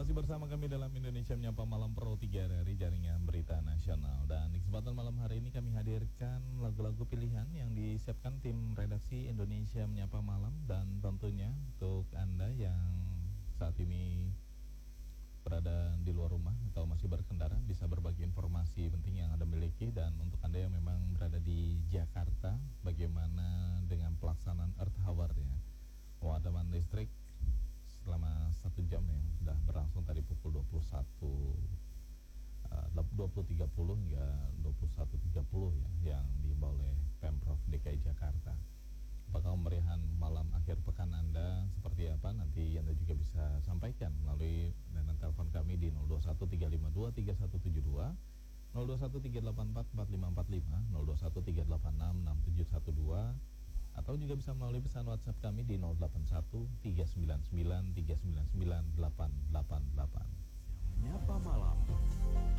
masih bersama kami dalam Indonesia Menyapa Malam Pro 3 dari Jaringan Berita Nasional. Dan di kesempatan malam hari ini kami hadirkan lagu-lagu pilihan yang disiapkan tim redaksi Indonesia Menyapa Malam. Dan tentunya untuk Anda yang saat ini berada di luar rumah atau masih berkendara, bisa berbagi informasi penting yang Anda miliki. Dan untuk Anda yang memang berada di Jakarta, bagaimana dengan pelaksanaan Earth Hour ya, pemadaman listrik selama 1 jam yang sudah berlangsung tadi pukul 20.30 hingga 21.30 ya, yang diimbau oleh Pemprov DKI Jakarta. Apakah kemeriahan malam akhir pekan Anda seperti apa? Nanti Anda juga bisa sampaikan melalui layanan telepon kami di 0213523172, 0213844545, 0213866712, atau juga bisa melalui pesan WhatsApp kami di 081399399888.